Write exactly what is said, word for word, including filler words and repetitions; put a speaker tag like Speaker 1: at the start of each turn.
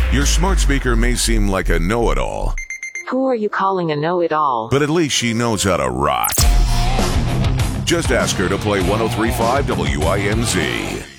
Speaker 1: Your smart speaker may seem like a know-it-all,
Speaker 2: Who are you calling a know-it-all?
Speaker 1: but at least she knows how to rock. Just ask her to play one oh three point five W I M Z.